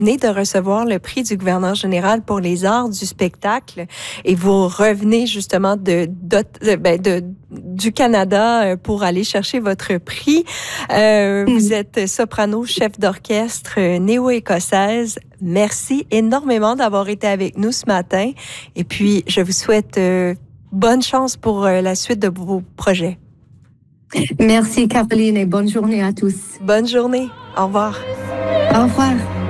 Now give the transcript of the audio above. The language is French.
venez de recevoir le prix du gouverneur général pour les arts du spectacle et vous revenez justement du Canada pour aller chercher votre prix. Vous êtes soprano, chef d'orchestre néo-écossaise. Merci énormément d'avoir été avec nous ce matin. Et puis, je vous souhaite bonne chance pour la suite de vos projets. Merci Caroline et bonne journée à tous. Bonne journée. Au revoir. Au revoir.